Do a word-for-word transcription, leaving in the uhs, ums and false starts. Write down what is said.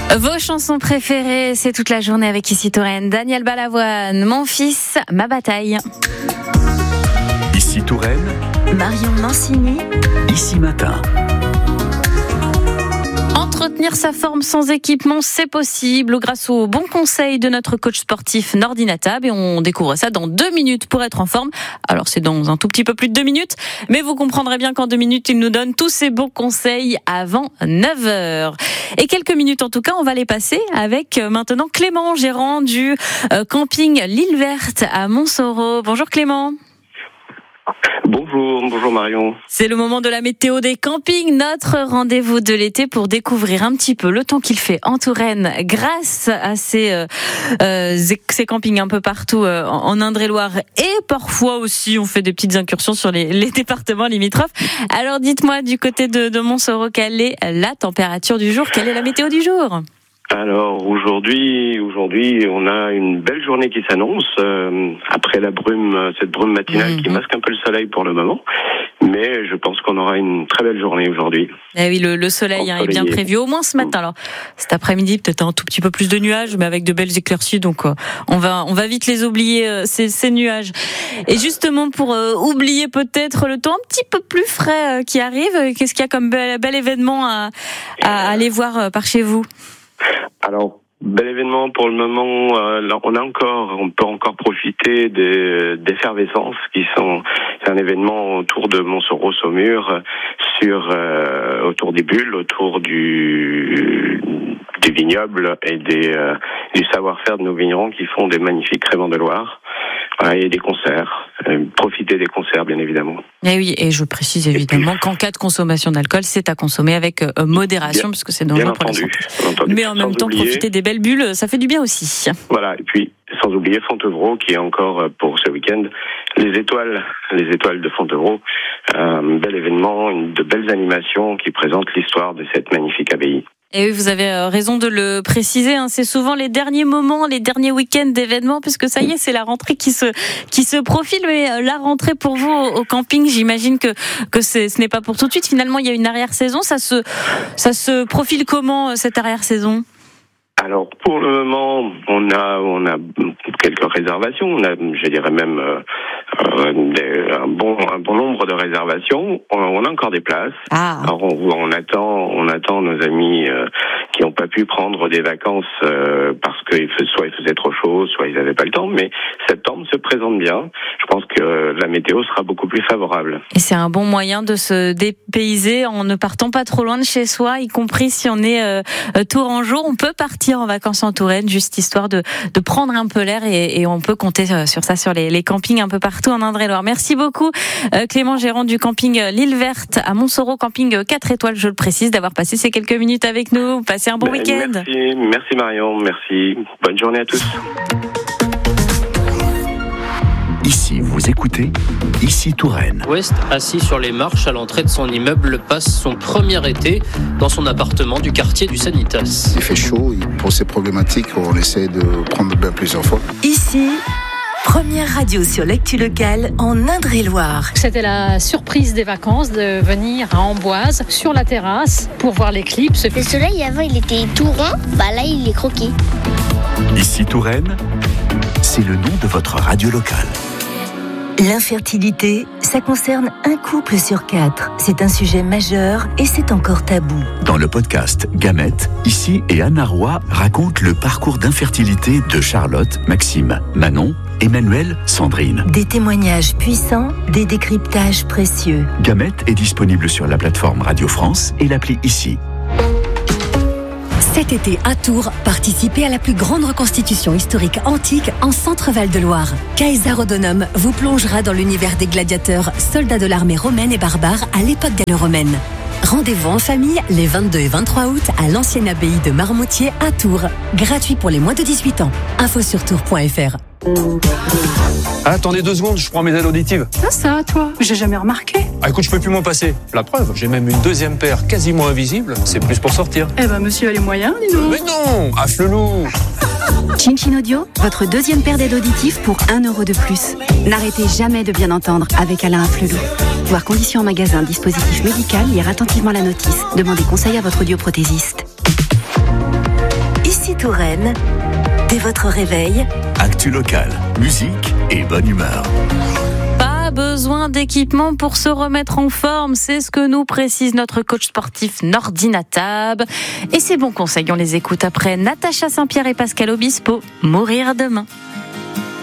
Vos chansons préférées, c'est toute la journée avec Ici Touraine. Daniel Balavoine, Mon fils, ma bataille. Ici Touraine, Marion Mancini, Ici Matin. Entretenir sa forme sans équipement, c'est possible grâce aux bons conseils de notre coach sportif Nordine Atab, et on découvre ça dans deux minutes pour être en forme. Alors c'est dans un tout petit peu plus de deux minutes, mais vous comprendrez bien qu'en deux minutes, il nous donne tous ces bons conseils avant neuf heures. Et quelques minutes en tout cas, on va les passer avec maintenant Clément, gérant du camping L'Île Verte à Montsoreau. Bonjour Clément. Bonjour, bonjour Marion. C'est le moment de la météo des campings, notre rendez-vous de l'été pour découvrir un petit peu le temps qu'il fait en Touraine grâce à ces, euh, euh, ces campings un peu partout euh, en Indre-et-Loire, et parfois aussi on fait des petites incursions sur les, les départements limitrophes. Alors dites-moi, du côté de, de Montsoreau, quelle est la température du jour? Quelle est la météo du jour? Alors aujourd'hui, aujourd'hui, on a une belle journée qui s'annonce euh, après la brume, cette brume matinale mmh. qui masque un peu le soleil pour le moment. Mais je pense qu'on aura une très belle journée aujourd'hui. Eh oui, le, le soleil hein, est bien prévu, au moins ce matin. Alors cet après-midi, peut-être un tout petit peu plus de nuages, mais avec de belles éclaircies. Donc euh, on va, on va vite les oublier euh, ces, ces nuages. Et justement pour euh, oublier peut-être le temps un petit peu plus frais euh, qui arrive, qu'est-ce qu'il y a comme bel, bel événement à, à aller voir euh, par chez vous? Alors, bel événement pour le moment. Euh, on a encore, on peut encore profiter des d'effervescence qui sont. C'est un événement autour de Montsoreau-Saumur, sur euh, autour des bulles, autour du des vignobles et des euh, du savoir-faire de nos vignerons qui font des magnifiques créments de Loire. Voilà, et des concerts. Euh, profiter des concerts, bien évidemment. Et oui, et je précise évidemment puis, qu'en cas de consommation d'alcool, c'est à consommer avec euh, modération, bien, puisque c'est dangereux pour la santé. Mais en même sans temps, oublier, profiter des belles bulles, ça fait du bien aussi. Voilà, et puis sans oublier Fontevraud, qui est encore pour ce week-end les étoiles, les étoiles de Fontevraud, un bel événement, une, de belles animations qui présentent l'histoire de cette magnifique abbaye. Et oui, vous avez raison de le préciser, hein, c'est souvent les derniers moments, les derniers week-ends d'événements, puisque ça y est, c'est la rentrée qui se qui se profile. Mais la rentrée pour vous au, au camping, j'imagine que que c'est, ce n'est pas pour tout de suite. Finalement, il y a une arrière-saison. Ça se ça se profile comment cette arrière-saison? Alors pour le moment, on a on a quelques réservations. On a, je dirais même euh, des, un bon un bon nombre de réservations. On, on a encore des places. Ah. Alors on, on attend on attend nos amis euh, qui n'ont pas pu prendre des vacances euh, parce que soit il faisait trop chaud, soit ils n'avaient pas le temps. Mais septembre se présente bien. Je pense que la météo sera beaucoup plus favorable. Et c'est un bon moyen de se dépayser en ne partant pas trop loin de chez soi, y compris si on est euh, tourangeau. On peut partir en vacances en Touraine, juste histoire de, de prendre un peu l'air, et, et on peut compter sur ça sur les, les campings un peu partout en Indre-et-Loire. Merci beaucoup euh, Clément, gérant du camping L'Île Verte à Montsoreau, camping quatre étoiles, je le précise, d'avoir passé ces quelques minutes avec nous. Passez un bon ben, week-end. Merci, merci Marion, merci. Bonne journée à tous. Ici, vous écoutez Ici Touraine. West, assis sur les marches à l'entrée de son immeuble, passe son premier été dans son appartement du quartier du Sanitas. Il fait chaud, pour ces problématiques, on essaie de prendre le bain plusieurs fois. Ici, première radio sur l'actu locale en Indre-et-Loire. C'était la surprise des vacances de venir à Amboise, sur la terrasse, pour voir l'éclipse. Le soleil, avant, il était tout rond, bah là, il est croqué. Ici Touraine, c'est le nom de votre radio locale. L'infertilité, ça concerne un couple sur quatre. C'est un sujet majeur et c'est encore tabou. Dans le podcast Gamètes, Ici et Anna Roy racontent le parcours d'infertilité de Charlotte, Maxime, Manon, Emmanuel, Sandrine. Des témoignages puissants, des décryptages précieux. Gamètes est disponible sur la plateforme Radio France et l'appli Ici. Cet été à Tours, participez à la plus grande reconstitution historique antique en Centre-Val de Loire. Caesar Rodonum vous plongera dans l'univers des gladiateurs, soldats de l'armée romaine et barbare à l'époque gallo-romaine. Rendez-vous en famille les vingt-deux et vingt-trois août à l'ancienne abbaye de Marmoutier à Tours. Gratuit pour les moins de dix-huit ans. Info sur tours point f r. Ah, attendez deux secondes, je prends mes ailes auditives. Ça, ça, toi, j'ai jamais remarqué. Ah, écoute, je peux plus m'en passer. La preuve, j'ai même une deuxième paire quasiment invisible. C'est plus pour sortir. Eh ben, monsieur a les moyens, dis donc. Mais non, affle-loup. Chin Chin Audio, votre deuxième paire d'aides auditives pour un euro de plus. N'arrêtez jamais de bien entendre avec Alain Afflelou. Voir conditions en magasin, dispositif médical, lire attentivement la notice. Demandez conseil à votre audioprothésiste. Touraine. Dès votre réveil, actu local, musique et bonne humeur. Pas besoin d'équipement pour se remettre en forme, c'est ce que nous précise notre coach sportif Nordina Tab. Et ces bons conseils, on les écoute après Natacha Saint-Pierre et Pascal Obispo, Mourir demain.